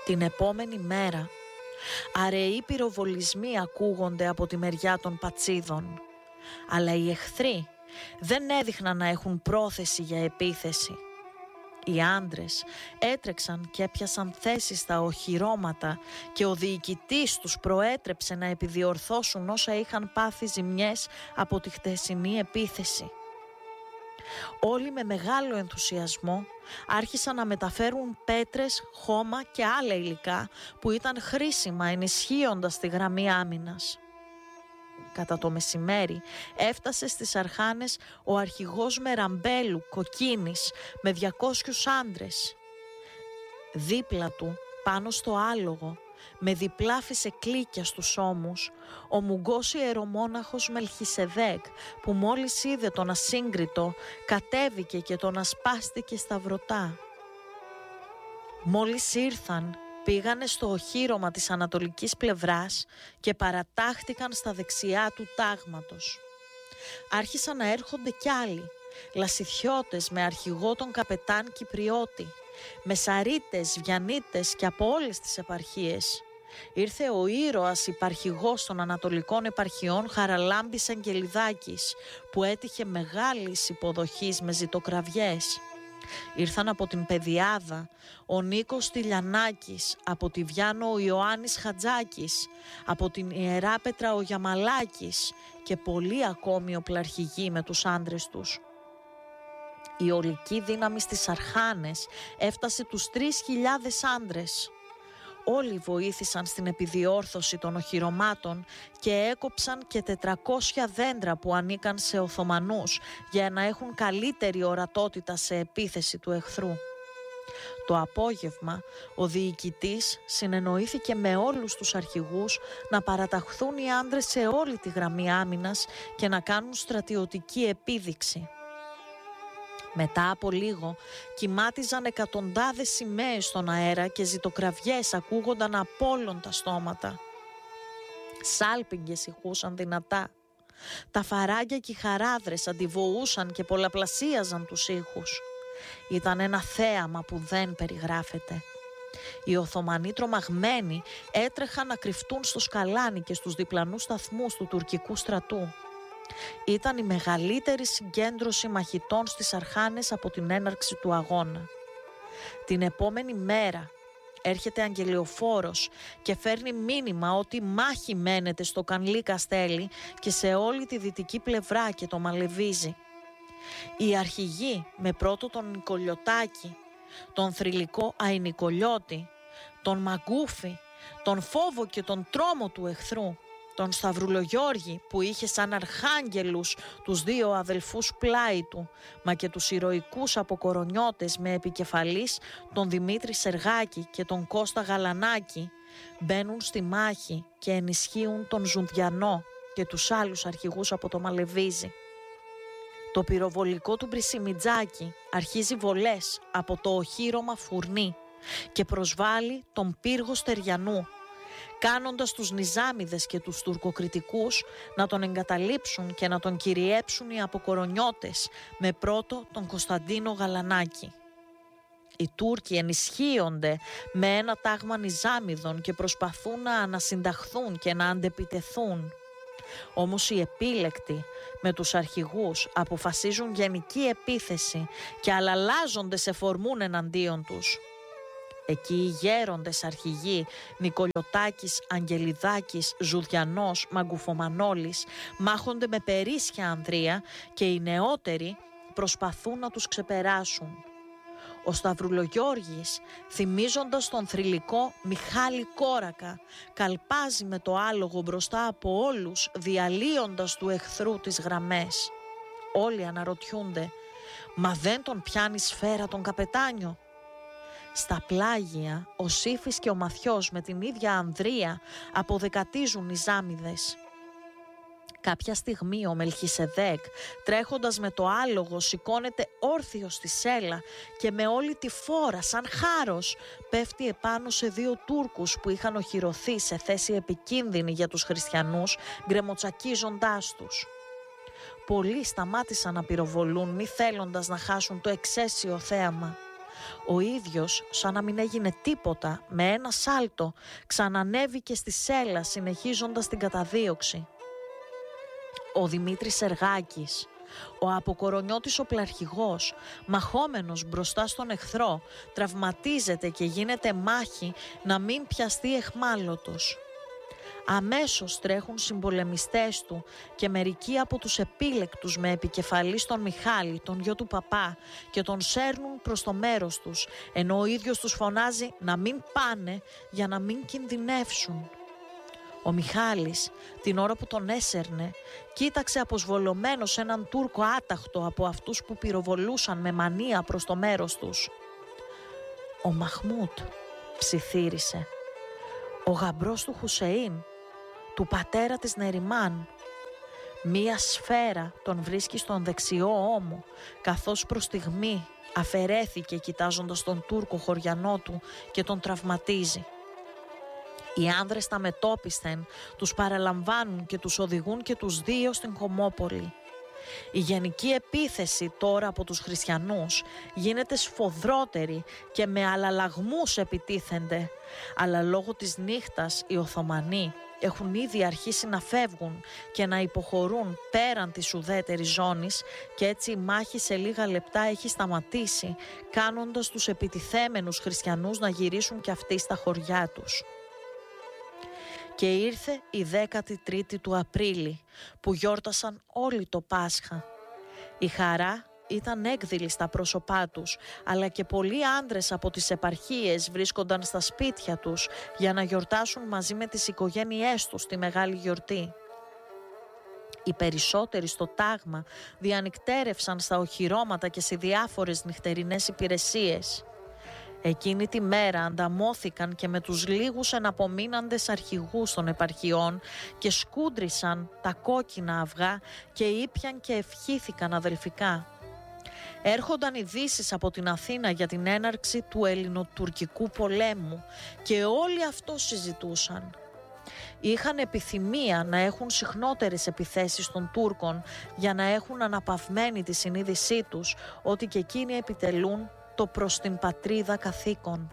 Την επόμενη μέρα αραιοί πυροβολισμοί ακούγονται από τη μεριά των πατσίδων, αλλά οι εχθροί δεν έδειχναν να έχουν πρόθεση για επίθεση. Οι άντρες έτρεξαν και έπιασαν θέσεις στα οχυρώματα και ο διοικητής τους προέτρεψε να επιδιορθώσουν όσα είχαν πάθει ζημιές από τη χτεσινή επίθεση. Όλοι με μεγάλο ενθουσιασμό άρχισαν να μεταφέρουν πέτρες, χώμα και άλλα υλικά που ήταν χρήσιμα ενισχύοντας τη γραμμή άμυνας. Κατά το μεσημέρι έφτασε στις Αρχάνες ο αρχηγός Μεραμπέλου Κοκκίνης με 200 άντρες. Δίπλα του, πάνω στο άλογο, με διπλά φυσεκλίκια στους ώμους, ο μουγκός ιερομόναχος Μελχισεδέκ, που μόλις είδε τον ασύγκριτο, κατέβηκε και τον ασπάστηκε στα βρωτά. Μόλις ήρθαν, πήγανε στο οχύρωμα της ανατολικής πλευράς και παρατάχτηκαν στα δεξιά του τάγματος. Άρχισαν να έρχονται κι άλλοι, λασιθιώτες με αρχηγό τον καπετάν Κυπριώτη, μεσαρίτες, βιανίτες και από όλες τις επαρχίες. Ήρθε ο ήρωας υπαρχηγός των ανατολικών επαρχιών Χαραλάμπης Αγγελιδάκης, που έτυχε μεγάλης υποδοχής με ζητοκραυγές. Ήρθαν από την Πεδιάδα ο Νίκος Τηλιανάκης, από τη Βιάνο ο Ιωάννης Χατζάκης, από την Ιεράπετρα ο Γιαμαλάκης και πολλοί ακόμη οπλαρχηγοί με τους άντρες τους. Η ολική δύναμη στις Αρχάνες έφτασε τους 3.000 άντρες. Όλοι βοήθησαν στην επιδιόρθωση των οχυρωμάτων και έκοψαν και 400 δέντρα που ανήκαν σε Οθωμανούς για να έχουν καλύτερη ορατότητα σε επίθεση του εχθρού. Το απόγευμα ο διοικητής συνεννοήθηκε με όλους τους αρχηγούς να παραταχθούν οι άντρες σε όλη τη γραμμή άμυνας και να κάνουν στρατιωτική επίδειξη. Μετά από λίγο κυμάτιζαν εκατοντάδες σημαίες στον αέρα και ζητοκραυγές ακούγονταν από όλων τα στόματα. Σάλπιγγες ηχούσαν δυνατά. Τα φαράγγια και οι χαράδρες αντιβοούσαν και πολλαπλασίαζαν τους ήχους. Ήταν ένα θέαμα που δεν περιγράφεται. Οι Οθωμανοί τρομαγμένοι έτρεχαν να κρυφτούν στο σκαλάνι και στους διπλανούς σταθμούς του τουρκικού στρατού. Ήταν η μεγαλύτερη συγκέντρωση μαχητών στις Αρχάνες από την έναρξη του αγώνα. Την επόμενη μέρα έρχεται αγγελιοφόρος και φέρνει μήνυμα ότι μάχη μένεται στο Κανλή Καστέλι και σε όλη τη δυτική πλευρά και το μαλεβίζει. Οι αρχηγοί, με πρώτο τον Νικολιωτάκη, τον θρυλικό Αϊνικολιώτη, τον Μαγκούφη, τον φόβο και τον τρόμο του εχθρού, τον Σταυρουλογιώργη που είχε σαν αρχάγγελους τους δύο αδελφούς πλάι του, μα και τους ηρωικούς αποκορονιώτες με επικεφαλής τον Δημήτρη Σεργάκη και τον Κώστα Γαλανάκη, μπαίνουν στη μάχη και ενισχύουν τον Ζουνδιανό και τους άλλους αρχηγούς από το Μαλεβίζι. Το πυροβολικό του Μπρισιμιτζάκη αρχίζει βολές από το οχύρωμα Φουρνί και προσβάλλει τον πύργο Στεριανού, κάνοντας τους Νιζάμιδες και τους τουρκοκριτικούς να τον εγκαταλείψουν και να τον κυριέψουν οι αποκορονιώτες, με πρώτο τον Κωνσταντίνο Γαλανάκη. Οι Τούρκοι ενισχύονται με ένα τάγμα Νιζάμιδων και προσπαθούν να ανασυνταχθούν και να αντεπιτεθούν. Όμως οι επίλεκτοι με τους αρχηγούς αποφασίζουν γενική επίθεση και αλλάζονται σε φορμούν εναντίον τους. Εκεί οι γέροντες αρχηγοί Νικολιωτάκης, Αγγελιδάκης, Ζουδιανός, Μαγκουφομανόλης μάχονται με περίσσια ανδρεία και οι νεότεροι προσπαθούν να τους ξεπεράσουν. Ο Σταυρουλογιώργης, θυμίζοντας τον θρυλικό Μιχάλη Κόρακα, καλπάζει με το άλογο μπροστά από όλους, διαλύοντας του εχθρού τις γραμμές. Όλοι αναρωτιούνται, μα δεν τον πιάνει σφαίρα τον καπετάνιο? Στα πλάγια ο Σύφης και ο Μαθιός με την ίδια ανδρεία αποδεκατίζουν οι Ζάμιδες. Κάποια στιγμή ο Μελχισεδέκ, τρέχοντας με το άλογο, σηκώνεται όρθιος στη σέλα και με όλη τη φόρα σαν χάρος πέφτει επάνω σε δύο Τούρκους που είχαν οχυρωθεί σε θέση επικίνδυνη για τους χριστιανούς, γκρεμοτσακίζοντάς τους. Πολλοί σταμάτησαν να πυροβολούν, μη θέλοντας να χάσουν το εξαίσιο θέαμα. Ο ίδιος, σαν να μην έγινε τίποτα, με ένα σάλτο ξανανέβηκε στη σέλα συνεχίζοντας την καταδίωξη. Ο Δημήτρης Σεργάκης, ο αποκορονιώτης οπλαρχηγός, μαχόμενος μπροστά στον εχθρό, τραυματίζεται και γίνεται μάχη να μην πιαστεί εχμάλωτος. Αμέσως τρέχουν συμπολεμιστές του και μερικοί από τους επίλεκτους με επικεφαλή στον Μιχάλη, τον γιο του παπά, και τον σέρνουν προς το μέρος τους, ενώ ο ίδιος τους φωνάζει να μην πάνε για να μην κινδυνεύσουν. Ο Μιχάλης, την ώρα που τον έσερνε, κοίταξε αποσβολωμένος έναν Τούρκο άταχτο από αυτούς που πυροβολούσαν με μανία προς το μέρος τους. «Ο Μαχμούτ», ψιθύρισε, «ο γαμπρός του Χουσεΐν, του πατέρα της Νεριμάν». Μία σφαίρα τον βρίσκει στον δεξιό ώμο, καθώς προς στιγμή αφαιρέθηκε κοιτάζοντας τον Τούρκο χωριανό του και τον τραυματίζει. Οι άνδρες τα μετώπισθεν, τους παραλαμβάνουν και τους οδηγούν και τους δύο στην Κομμόπολη. Η γενική επίθεση τώρα από τους χριστιανούς γίνεται σφοδρότερη και με αλλαλαγμούς επιτίθενται, αλλά λόγω της νύχτας οι Οθωμανοί έχουν ήδη αρχίσει να φεύγουν και να υποχωρούν πέραν της ουδέτερης ζώνης, και έτσι η μάχη σε λίγα λεπτά έχει σταματήσει, κάνοντας τους επιτιθέμενους χριστιανούς να γυρίσουν και αυτοί στα χωριά τους. Και ήρθε η 13η του Απρίλη, που γιόρτασαν όλοι το Πάσχα. Η χαρά ήταν έκδηλη στα πρόσωπά τους, αλλά και πολλοί άντρες από τις επαρχίες βρίσκονταν στα σπίτια τους για να γιορτάσουν μαζί με τις οικογένειές τους τη μεγάλη γιορτή. Οι περισσότεροι στο τάγμα διανυκτέρευσαν στα οχυρώματα και σε διάφορες νυχτερινές υπηρεσίες. Εκείνη τη μέρα ανταμώθηκαν και με τους λίγους εναπομείναντες αρχηγούς των επαρχιών και σκούντρισαν τα κόκκινα αυγά και ήπιαν και ευχήθηκαν αδελφικά. Έρχονταν ειδήσεις από την Αθήνα για την έναρξη του ελληνοτουρκικού πολέμου και όλοι αυτό συζητούσαν. Είχαν επιθυμία να έχουν συχνότερες επιθέσεις των Τούρκων για να έχουν αναπαυμένη τη συνείδησή τους ότι και εκείνοι επιτελούν το προς την πατρίδα καθήκον.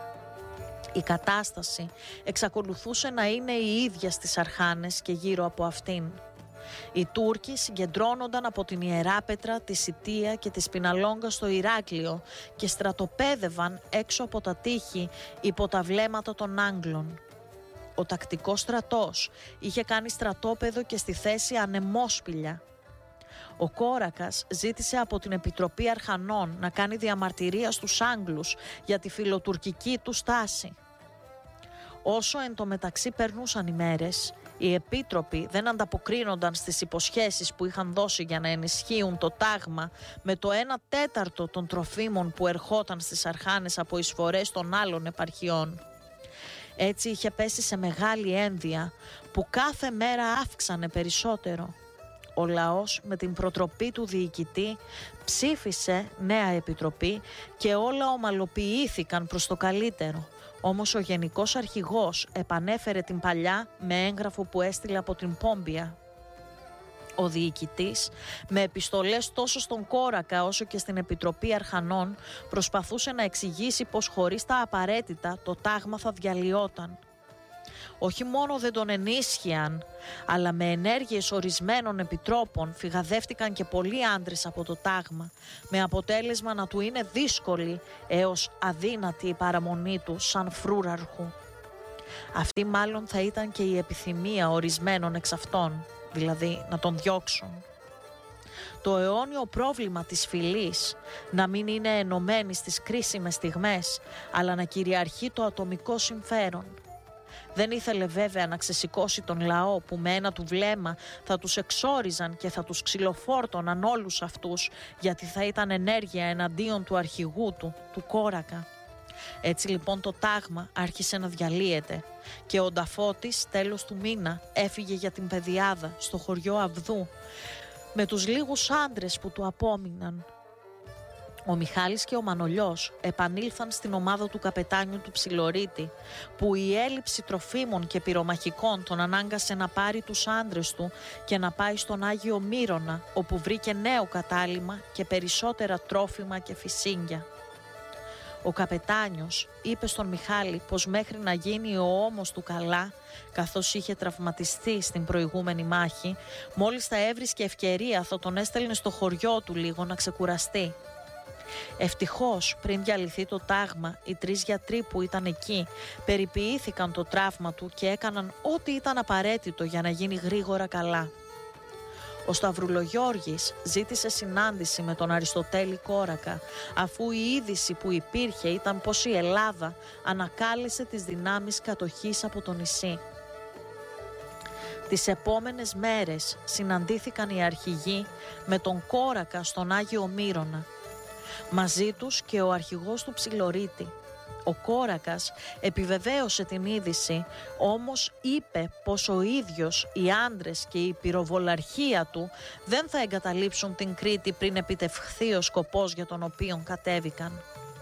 Η κατάσταση εξακολουθούσε να είναι η ίδια στις Αρχάνες και γύρω από αυτήν. Οι Τούρκοι συγκεντρώνονταν από την Ιεράπετρα, τη Σιτία και τη Σπιναλόγκα στο Ηράκλειο και στρατοπέδευαν έξω από τα τείχη υπό τα βλέμματα των Άγγλων. Ο τακτικός στρατός είχε κάνει στρατόπεδο και στη θέση Ανεμόσπηλια. Ο Κόρακας ζήτησε από την Επιτροπή Αρχανών να κάνει διαμαρτυρία στους Άγγλους για τη φιλοτουρκική του στάση. Όσο εν τω μεταξύ περνούσαν οι μέρες, οι επίτροποι δεν ανταποκρίνονταν στις υποσχέσεις που είχαν δώσει για να ενισχύουν το τάγμα με το 1/4 των τροφίμων που ερχόταν στις Αρχάνες από εισφορές των άλλων επαρχιών. Έτσι είχε πέσει σε μεγάλη ένδια που κάθε μέρα αύξανε περισσότερο. Ο λαός με την προτροπή του διοικητή ψήφισε νέα επιτροπή και όλα ομαλοποιήθηκαν προς το καλύτερο. Όμως ο Γενικός Αρχηγός επανέφερε την παλιά με έγγραφο που έστειλε από την Πόμπια. Ο διοικητής, με επιστολές τόσο στον Κόρακα όσο και στην Επιτροπή Αρχανών, προσπαθούσε να εξηγήσει πως χωρίς τα απαραίτητα το τάγμα θα διαλυόταν. Όχι μόνο δεν τον ενίσχυαν, αλλά με ενέργειες ορισμένων επιτρόπων φυγαδεύτηκαν και πολλοί άντρες από το τάγμα, με αποτέλεσμα να του είναι δύσκολη έως αδύνατη η παραμονή του σαν φρούραρχου. Αυτή μάλλον θα ήταν και η επιθυμία ορισμένων εξ αυτών, δηλαδή να τον διώξουν. Το αιώνιο πρόβλημα της φυλής, να μην είναι ενωμένη στις κρίσιμες στιγμές, αλλά να κυριαρχεί το ατομικό συμφέρον. Δεν ήθελε βέβαια να ξεσηκώσει τον λαό που με ένα του βλέμμα θα τους εξόριζαν και θα τους ξυλοφόρτωναν όλους αυτούς, γιατί θα ήταν ενέργεια εναντίον του αρχηγού του Κόρακα. Έτσι λοιπόν το τάγμα άρχισε να διαλύεται και ο Νταφώτης τέλος του μήνα έφυγε για την Πεδιάδα στο χωριό Αβδού με τους λίγους άντρες που του απόμειναν. Ο Μιχάλης και ο Μανολιός επανήλθαν στην ομάδα του καπετάνιου του Ψιλορίτη, που η έλλειψη τροφίμων και πυρομαχικών τον ανάγκασε να πάρει τους άντρες του και να πάει στον Άγιο Μύρονα, όπου βρήκε νέο κατάλημα και περισσότερα τρόφιμα και φυσίγγια. Ο καπετάνιος είπε στον Μιχάλη πως μέχρι να γίνει ο ώμος του καλά, καθώς είχε τραυματιστεί στην προηγούμενη μάχη, μόλις θα έβρισκε ευκαιρία θα τον έστελνε στο χωριό του λίγο να ξεκουραστεί. Ευτυχώς, πριν διαλυθεί το τάγμα, οι 3 γιατροί που ήταν εκεί περιποιήθηκαν το τραύμα του και έκαναν ό,τι ήταν απαραίτητο για να γίνει γρήγορα καλά. Ο Σταυρουλογιώργης ζήτησε συνάντηση με τον Αριστοτέλη Κόρακα, αφού η είδηση που υπήρχε ήταν πως η Ελλάδα ανακάλεσε τις δυνάμεις κατοχής από το νησί. Τις επόμενες μέρες συναντήθηκαν οι αρχηγοί με τον Κόρακα στον Άγιο Μύρονα. Μαζί τους και ο αρχηγός του Ψιλορίτη. Ο Κόρακας επιβεβαίωσε την είδηση, όμως είπε πως ο ίδιος, οι άντρες και η πυροβολαρχία του δεν θα εγκαταλείψουν την Κρήτη πριν επιτευχθεί ο σκοπός για τον οποίο κατέβηκαν.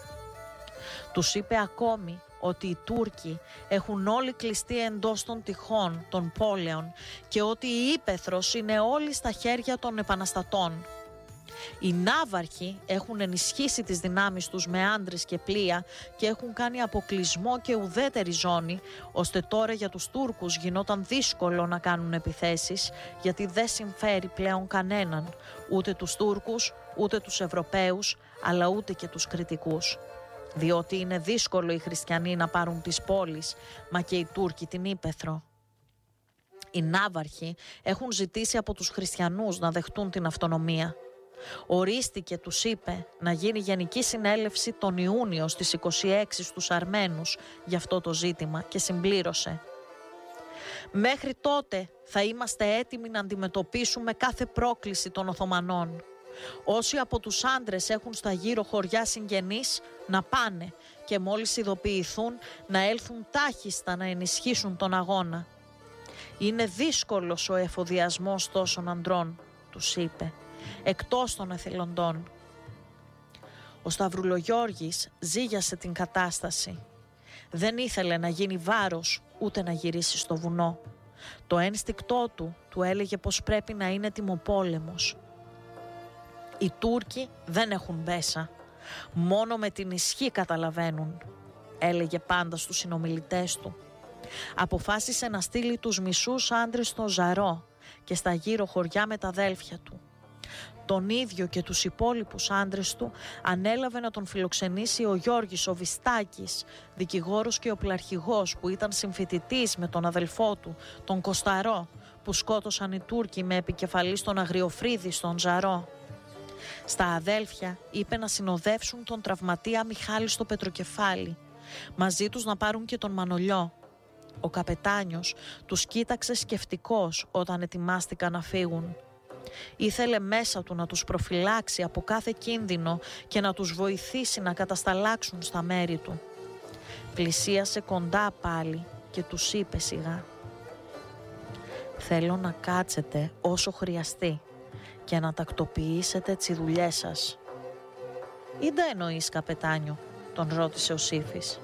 Τους είπε ακόμη ότι οι Τούρκοι έχουν όλοι κλειστεί εντός των τυχών των πόλεων και ότι η ύπαιθρος είναι όλη στα χέρια των επαναστατών. Οι ναύαρχοι έχουν ενισχύσει τις δυνάμεις τους με άντρες και πλοία και έχουν κάνει αποκλεισμό και ουδέτερη ζώνη, ώστε τώρα για τους Τούρκους γινόταν δύσκολο να κάνουν επιθέσεις, γιατί δεν συμφέρει πλέον κανέναν, ούτε τους Τούρκους, ούτε τους Ευρωπαίους, αλλά ούτε και τους Κρητικούς. Διότι είναι δύσκολο οι χριστιανοί να πάρουν τις πόλεις, μα και οι Τούρκοι την ύπαιθρο. Οι ναύαρχοι έχουν ζητήσει από τους χριστιανούς να δεχτούν την αυτονομία. Ορίστηκε, τους είπε, να γίνει γενική συνέλευση τον Ιούνιο στις 26 στους Αρμένους για αυτό το ζήτημα και συμπλήρωσε: «Μέχρι τότε θα είμαστε έτοιμοι να αντιμετωπίσουμε κάθε πρόκληση των Οθωμανών. Όσοι από τους άντρες έχουν στα γύρω χωριά συγγενείς να πάνε και μόλις ειδοποιηθούν να έλθουν τάχιστα να ενισχύσουν τον αγώνα. Είναι δύσκολος ο εφοδιασμός τόσων αντρών», τους είπε, «εκτός των εθελοντών». Ο Σταυρουλογιώργης ζήγιασε την κατάσταση. Δεν ήθελε να γίνει βάρος ούτε να γυρίσει στο βουνό. Το ένστικτό του έλεγε πως πρέπει να είναι τιμοπόλεμος. Οι Τούρκοι δεν έχουν μπέσα. Μόνο με την ισχύ καταλαβαίνουν, έλεγε πάντα στους συνομιλητές του. Αποφάσισε να στείλει τους μισούς άντρες στο Ζαρό και στα γύρω χωριά με τα αδέλφια του. Τον ίδιο και τους υπόλοιπους άντρες του ανέλαβε να τον φιλοξενήσει ο Γιώργης ο Βιστάκης, δικηγόρος και οπλαρχηγός που ήταν συμφοιτητής με τον αδελφό του, τον Κοσταρό, που σκότωσαν οι Τούρκοι με επικεφαλή στον Αγριοφρίδη στον Ζαρό. Στα αδέλφια είπε να συνοδεύσουν τον τραυματία Μιχάλη στο Πετροκεφάλι, μαζί τους να πάρουν και τον Μανολιό. Ο καπετάνιος τους κοίταξε σκεφτικός όταν ετοιμάστηκαν να φύγουν. Ήθελε μέσα του να τους προφυλάξει από κάθε κίνδυνο και να τους βοηθήσει να κατασταλάξουν στα μέρη του. Πλησίασε κοντά πάλι και τους είπε σιγά: «Θέλω να κάτσετε όσο χρειαστεί και να τακτοποιήσετε τις δουλειές σας». «Ίντα εννοείς, καπετάνιο?» τον ρώτησε ο Σύφης.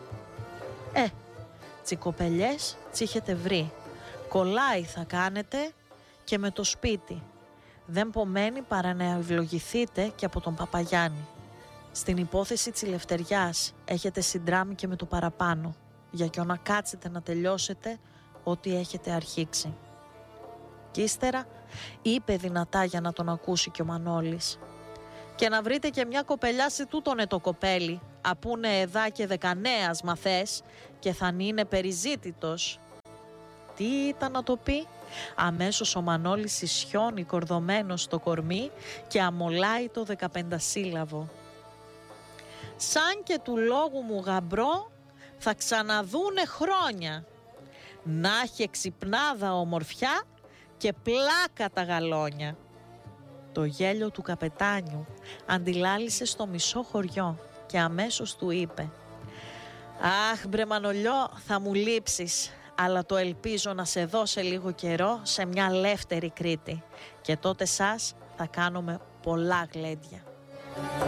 Τσικοπελιές τσίχετε βρει. Κολλάει θα κάνετε και με το σπίτι. Δεν πομένει παρά να ευλογηθείτε και από τον Παπαγιάννη. Στην υπόθεση της Λευτεριάς έχετε συντράμει και με το παραπάνω, για κι να κάτσετε να τελειώσετε ό,τι έχετε αρχίξει». Κι ύστερα είπε δυνατά για να τον ακούσει και ο Μανώλης: «Και να βρείτε και μια κοπελιά σε τούτονε το κοπέλι, απούνε εδά και 19 μαθές και θα είναι περιζήτητος». Τι ήταν να το πει? Αμέσως ο Μανώλης ισιώνει κορδωμένος στο κορμί και αμολάει το 15σύλλαβο. «Σαν και του λόγου μου γαμπρό θα ξαναδούνε χρόνια. Να έχει ξυπνάδα ομορφιά και πλάκα τα γαλόνια». Το γέλιο του καπετάνιου αντιλάλησε στο μισό χωριό και αμέσως του είπε: «Αχ μπρε Μανολιό, θα μου λείψεις, αλλά το ελπίζω να σε δω σε λίγο καιρό σε μια λεύτερη Κρήτη και τότε σας θα κάνουμε πολλά γλέντια».